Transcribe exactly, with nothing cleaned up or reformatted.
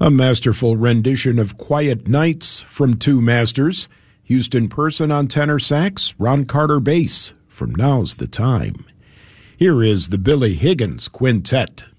A masterful rendition of Quiet Nights from two masters, Houston Person on tenor sax, Ron Carter bass, from Now's the Time. Here is the Billy Higgins Quintet.